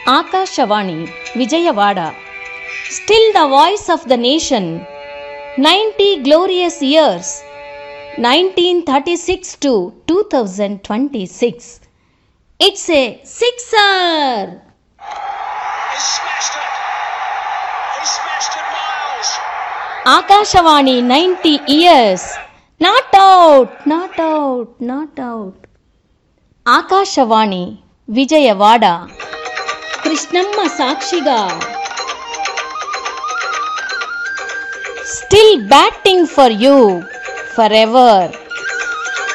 Akashvani Vijayawada. Still the voice of the nation. 90 glorious years. 1936 to 2026. It's a sixer. He smashed it. He smashed it, Miles. Akashvani 90 years. Not out, not out, not out. Akashvani Vijayawada. Krishnamma సాక్షిగా. Still batting for you forever.